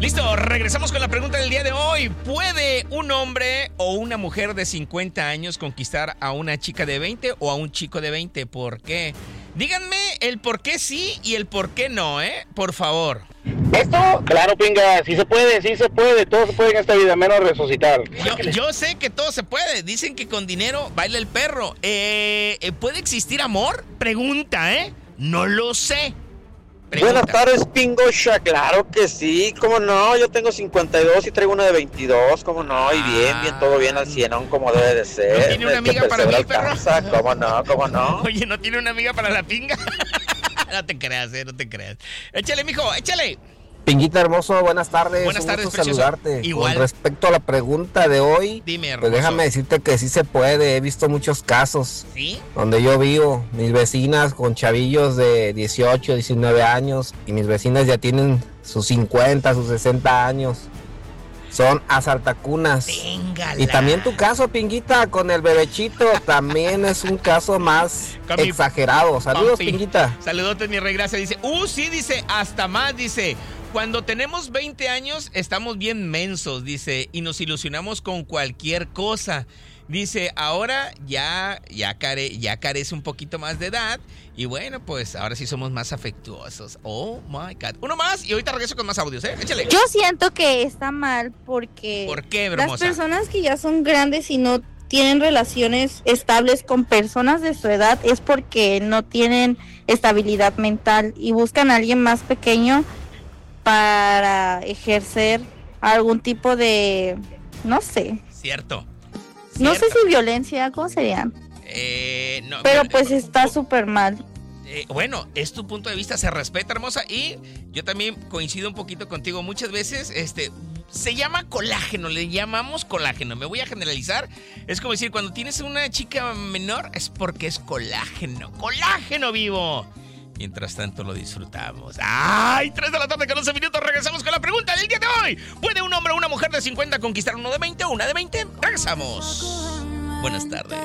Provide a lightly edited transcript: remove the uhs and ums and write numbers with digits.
Listo, regresamos con la pregunta del día de hoy. ¿Puede un hombre o una mujer de 50 años conquistar a una chica de 20 o a un chico de 20? ¿Por qué? Díganme el por qué sí y el por qué no, por favor. Esto, claro, pinga, sí se puede, todo se puede en esta vida, menos resucitar. Yo sé que todo se puede, dicen que con dinero baila el perro. ¿Puede existir amor? Pregunta, no lo sé. Pregunta. Buenas tardes, Pingosha, claro que sí, cómo no, yo tengo 52 y traigo uno de 22, cómo no, y bien, todo bien al cienón como debe de ser. ¿No tiene una amiga para mí, perro? Cómo no. Oye, ¿no tiene una amiga para la pinga? No te creas, no te creas. Échale, mijo, échale. Pinguita hermoso, buenas tardes. Buenas tardes, precioso. Saludarte. Igual. Con respecto a la pregunta de hoy, dime, hermoso. Pues déjame decirte que sí se puede. He visto muchos casos. ¿Sí? Donde yo vivo, mis vecinas con chavillos de 18, 19 años y mis vecinas ya tienen sus 50, sus 60 años. Son asaltacunas. Téngala. Y también tu caso, Pinguita, con el bebechito, también es un caso más exagerado. Saludos, Papi. Pinguita. Saludotes, mi rey, gracias. Dice, sí, dice, hasta más, dice. Cuando tenemos 20 años estamos bien mensos, dice, y nos ilusionamos con cualquier cosa. Dice, ahora ya carece un poquito más de edad y bueno, pues ahora sí somos más afectuosos. Oh my God. Uno más y ahorita regreso con más audios, échale. Yo siento que está mal porque ¿por qué, hermosa? Las personas que ya son grandes y no tienen relaciones estables con personas de su edad es porque no tienen estabilidad mental y buscan a alguien más pequeño para ejercer algún tipo de, no sé. Cierto. No sé si violencia, ¿cómo sería? No, pero pues está súper mal. Bueno, es tu punto de vista, se respeta, hermosa, y yo también coincido un poquito contigo. Muchas veces, se llama colágeno, le llamamos colágeno. Me voy a generalizar. Es como decir, cuando tienes una chica menor es porque es colágeno vivo. Mientras tanto lo disfrutamos. ¡Ay! 3 de la tarde con 11 minutos. Regresamos con la pregunta del día de hoy. ¿Puede un hombre o una mujer de 50 conquistar uno de 20 o una de 20? Regresamos. Buenas tardes.